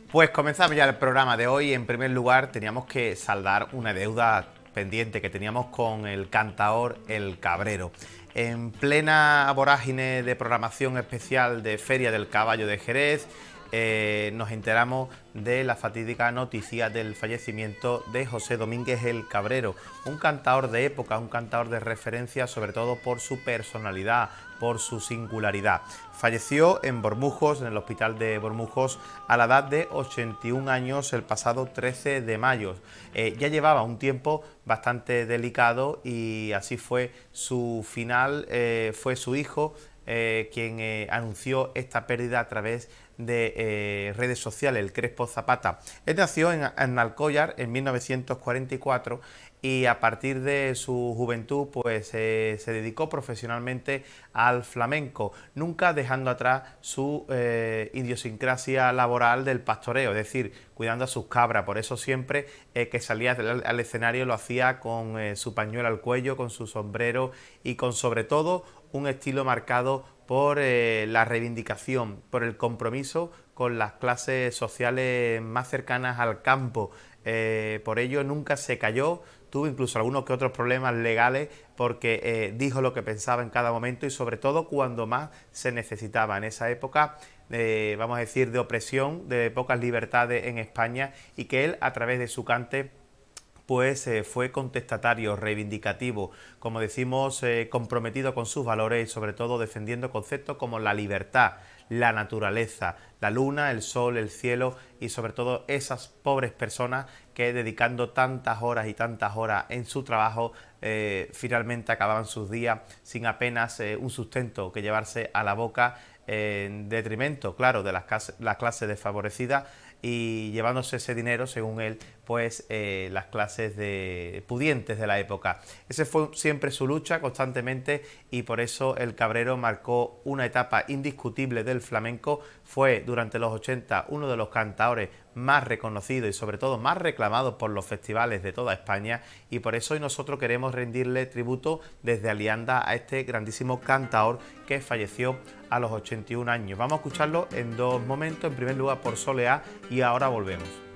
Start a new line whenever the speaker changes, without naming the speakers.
Pues comenzamos ya el programa de hoy. En primer lugar, teníamos que saldar una deuda pendiente que teníamos con el cantaor El Cabrero. En plena vorágine de programación especial de Feria del Caballo de Jerez, nos enteramos de la fatídica noticia del fallecimiento de José Domínguez El Cabrero, un cantaor de época, un cantaor de referencia, sobre todo por su personalidad, por su singularidad. Falleció en Bormujos, en el hospital de Bormujos, a la edad de 81 años el pasado 13 de mayo. Ya llevaba un tiempo bastante delicado y así fue su final. Fue su hijo quien anunció esta pérdida a través de redes sociales, el Crespo Zapata. Él nació en Alcóllar en 1944 y a partir de su juventud pues se dedicó profesionalmente al flamenco, nunca dejando atrás su idiosincrasia laboral del pastoreo, es decir, cuidando a sus cabras. Por eso siempre que salía al escenario lo hacía con su pañuelo al cuello, con su sombrero y con sobre todo un estilo marcado por la reivindicación, por el compromiso con las clases sociales más cercanas al campo. Por ello nunca se cayó, tuvo incluso algunos que otros problemas legales porque dijo lo que pensaba en cada momento y sobre todo cuando más se necesitaba. En esa época, vamos a decir, de opresión, de pocas libertades en España, y que él a través de su cante pues fue contestatario, reivindicativo, como decimos, comprometido con sus valores y sobre todo defendiendo conceptos como la libertad, la naturaleza, la luna, el sol, el cielo y sobre todo esas pobres personas que dedicando tantas horas y tantas horas en su trabajo finalmente acababan sus días sin apenas un sustento que llevarse a la boca, en detrimento, claro, de las clases desfavorecidas y llevándose ese dinero, según él, pues las clases de pudientes de la época. Ese fue siempre su lucha constantemente y por eso el Cabrero marcó una etapa indiscutible del flamenco. Fue durante los 80 uno de los cantaores más reconocidos y sobre todo más reclamados por los festivales de toda España, y por eso hoy nosotros queremos rendirle tributo desde Alianda a este grandísimo cantaor que falleció a los 81 años. Vamos a escucharlo en dos momentos, en primer lugar por Soleá y ahora volvemos.